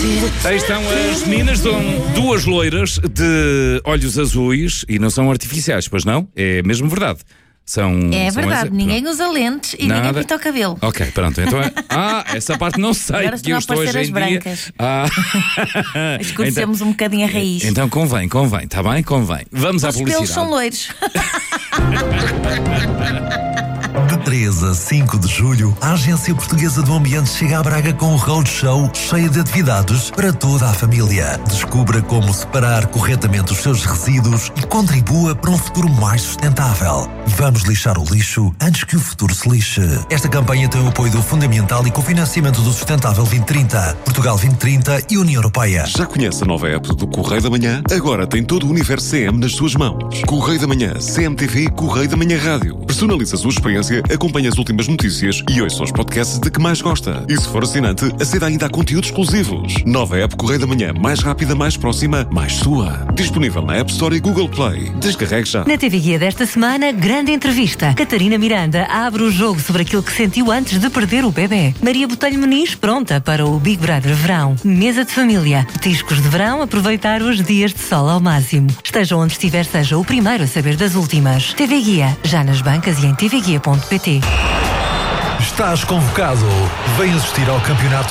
Aí estão as meninas, são duas loiras de olhos azuis e não são artificiais, pois não? É mesmo verdade. É são verdade, ninguém usa lentes e ninguém pinta o cabelo. Ok, pronto. Então essa parte não sei. Agora estão a aparecer as brancas. Escurecemos um bocadinho a raiz. Então convém, está bem? Convém. Vamos à publicidade. Os pelos são loiros. De 3 a 5 de julho, a Agência Portuguesa do Ambiente chega a Braga com um roadshow cheio de atividades para toda a família. Descubra como separar corretamente os seus resíduos e contribua para um futuro mais sustentável. Vamos lixar o lixo antes que o futuro se lixe. Esta campanha tem o apoio do Fundamental e cofinanciamento do Sustentável 2030, Portugal 2030 e União Europeia. Já conhece a nova app do Correio da Manhã? Agora tem todo o universo CM nas suas mãos. Correio da Manhã, CMTV e Correio da Manhã Rádio. Personaliza a sua experiência, acompanhe as últimas notícias e ouça os podcasts de que mais gosta. E se for assinante, aceda ainda a conteúdos exclusivos. Nova app Correio da Manhã, mais rápida, mais próxima, mais sua. Disponível na App Store e Google Play. Descarregue já. Na TV Guia desta semana, grande entrevista. Catarina Miranda abre o jogo sobre aquilo que sentiu antes de perder o bebê. Maria Botelho Muniz pronta para o Big Brother Verão. Mesa de família. Petiscos de verão, aproveitar os dias de sol ao máximo. Esteja onde estiver, seja o primeiro a saber das últimas. TV Guia, já nas bancas e em tvguia.pt. Estás convocado. Vem assistir ao campeonato